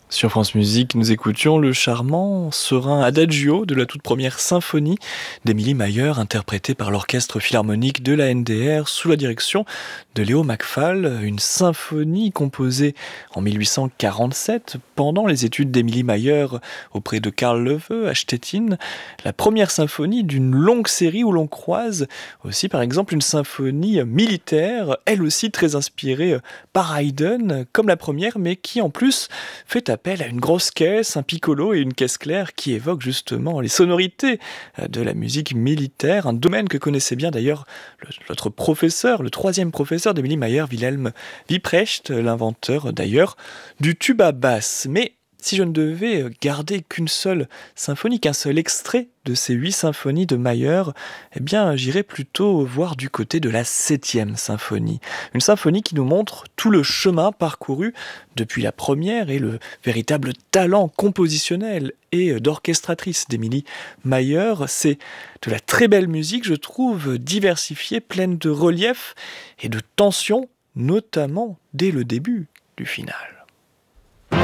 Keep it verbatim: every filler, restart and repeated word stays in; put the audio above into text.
Sur France Musique, nous écoutions le charmant, serein Adagio de la toute première symphonie d'Émilie Mayer, interprétée par l'Orchestre Philharmonique de la N D R sous la direction de Léo Macfal, une symphonie composée en mille huit cent quarante-sept pendant les études d'Émilie Mayer auprès de Karl Löwe à Stettin, la première symphonie d'une longue série où l'on croise aussi par exemple une symphonie militaire, elle aussi très inspirée par Haydn comme la première, mais qui en plus fait appel à une grosse caisse, un piccolo et une caisse claire qui évoquent justement les sonorités de la musique militaire, un domaine que connaissait bien d'ailleurs le- notre professeur, le troisième professeur d'Emilie Mayer, Wilhelm Wieprecht, l'inventeur d'ailleurs du tuba basse. Mais si je ne devais garder qu'une seule symphonie, qu'un seul extrait de ces huit symphonies de Mayer, eh bien j'irais plutôt voir du côté de la septième symphonie. Une symphonie qui nous montre tout le chemin parcouru depuis la première et le véritable talent compositionnel et d'orchestratrice d'Émilie Mayer. C'est de la très belle musique, je trouve, diversifiée, pleine de relief et de tension, notamment dès le début du final.